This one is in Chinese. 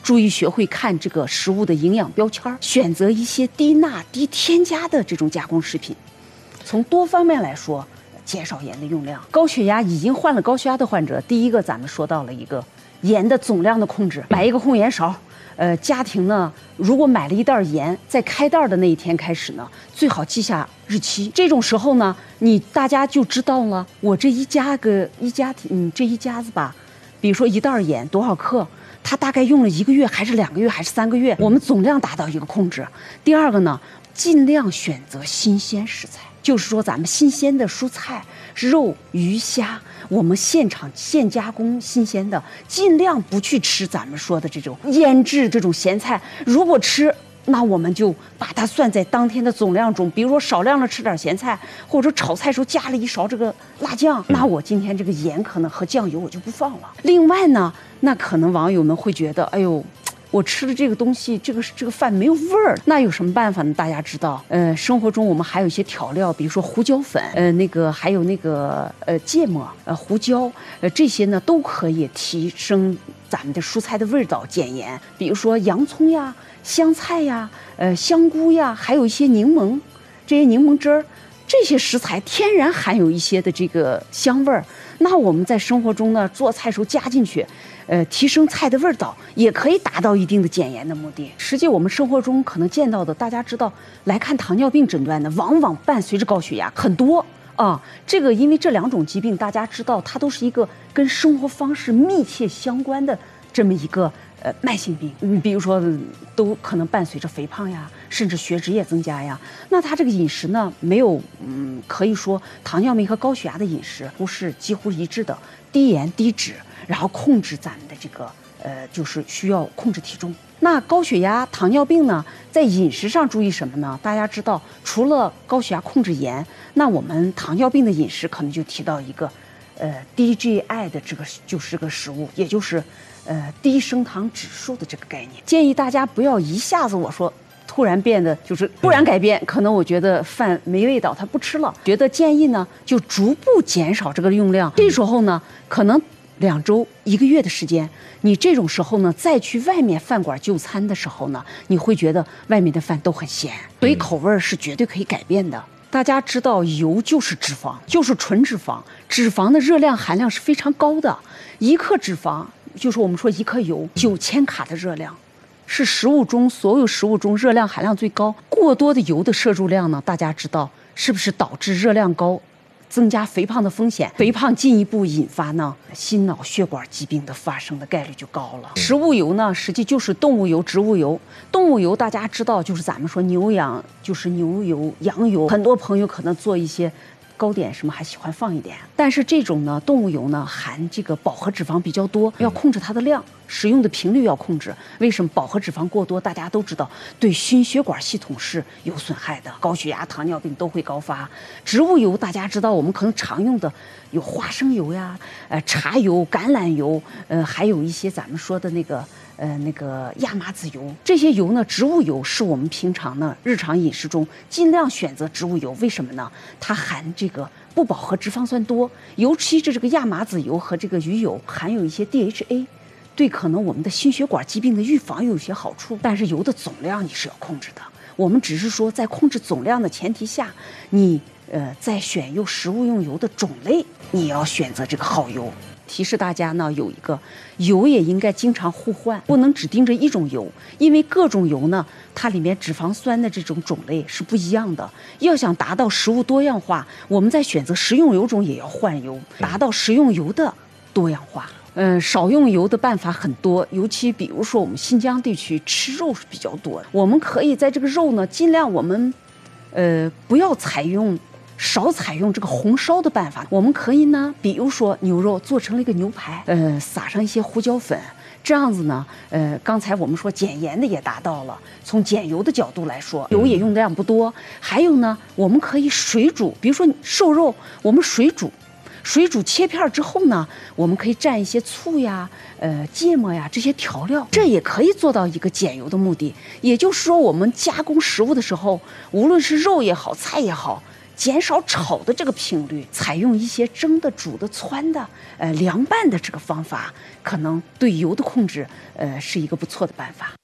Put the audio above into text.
注意学会看这个食物的营养标签，选择一些低钠、低添加的这种加工食品。从多方面来说，减少盐的用量。高血压已经患了高血压的患者，第一个咱们说到了一个盐的总量的控制，买一个控盐勺。家庭呢，如果买了一袋盐，在开袋的那一天开始呢，最好记下日期。这种时候呢，大家就知道了，我这一家庭，这一家子吧，比如说一袋盐多少克，它大概用了1个月，还是2个月，还是3个月，我们总量达到一个控制。第二个呢，尽量选择新鲜食材，就是说咱们新鲜的蔬菜、肉、鱼、虾。我们现加工新鲜的，尽量不去吃咱们说的这种腌制这种咸菜。如果吃，那我们就把它算在当天的总量中。比如说少量的吃点咸菜，或者炒菜时候加了1勺这个辣酱，那我今天这个盐可能和酱油我就不放了。另外呢，那可能网友们会觉得，哎呦，我吃的这个东西，这个饭没有味儿，那有什么办法呢？大家知道，生活中我们还有一些调料，比如说胡椒粉，还有芥末，胡椒，这些呢都可以提升咱们的蔬菜的味道，减盐。比如说洋葱呀、香菜呀、香菇呀，还有一些柠檬，这些柠檬汁儿，这些食材天然含有一些的这个香味儿。那我们在生活中呢，做菜时候加进去。提升菜的味道，也可以达到一定的减盐的目的。实际我们生活中可能见到的，大家知道，来看糖尿病诊断的，往往伴随着高血压很多啊。这个因为这2种疾病，大家知道它都是一个跟生活方式密切相关的这么一个慢性病。比如说都可能伴随着肥胖呀，甚至血脂也增加呀。那它这个饮食呢，没有可以说糖尿病和高血压的饮食不是几乎一致的，低盐低脂。然后控制咱们的这个就是需要控制体重。那高血压、糖尿病呢，在饮食上注意什么呢？大家知道，除了高血压控制盐，那我们糖尿病的饮食可能就提到一个低 GI 的这个食物，也就是低升糖指数的这个概念。建议大家不要一下子我说突然变得就是突然改变，可能我觉得饭没味道，他不吃了。建议呢就逐步减少这个用量。这时候呢，可能2周、1个月的时间，你这种时候呢，再去外面饭馆就餐的时候呢，你会觉得外面的饭都很咸，所以口味是绝对可以改变的。大家知道，油就是脂肪，就是纯脂肪，脂肪的热量含量是非常高的，1克脂肪就是我们说1克油9000卡的热量，是所有食物中热量含量最高。过多的油的摄入量呢，大家知道是不是导致热量高？增加肥胖的风险，肥胖进一步引发呢心脑血管疾病的发生的概率就高了。食物油呢，实际就是动物油、植物油。动物油大家知道，就是咱们说牛羊，就是牛油、羊油。很多朋友可能做一些糕点什么还喜欢放一点，但是这种呢动物油呢含这个饱和脂肪比较多，要控制它的量，使用的频率要控制。为什么饱和脂肪过多？大家都知道对心血管系统是有损害的，高血压、糖尿病都会高发。植物油大家知道，我们可能常用的有花生油呀、茶油、橄榄油，还有一些咱们说的那个亚麻籽油。这些油呢，植物油是我们平常呢日常饮食中尽量选择植物油。为什么呢？它含这个不饱和脂肪酸多，尤其是这个亚麻籽油和这个鱼油含有一些 DHA， 对可能我们的心血管疾病的预防有一些好处。但是油的总量你是要控制的，我们只是说在控制总量的前提下，你在选用食物用油的种类，你要选择这个好油。提示大家呢，有一个油也应该经常互换，不能只盯着一种油，因为各种油呢，它里面脂肪酸的这种种类是不一样的。要想达到食物多样化，我们在选择食用油中也要换油，达到食用油的多样化。少用油的办法很多，尤其比如说我们新疆地区吃肉是比较多的，我们可以在这个肉呢，尽量我们不要少采用这个红烧的办法。我们可以呢，比如说牛肉做成了一个牛排，撒上一些胡椒粉，这样子呢，刚才我们说减盐的也达到了。从减油的角度来说，油也用的量不多。还有呢，我们可以水煮，比如说瘦肉，我们水煮切片之后呢，我们可以蘸一些醋呀、芥末呀这些调料，这也可以做到一个减油的目的。也就是说，我们加工食物的时候，无论是肉也好、菜也好， 减少炒的这个频率，采用一些蒸的、煮的、汆的、凉拌的这个方法，可能对油的控制，是一个不错的办法。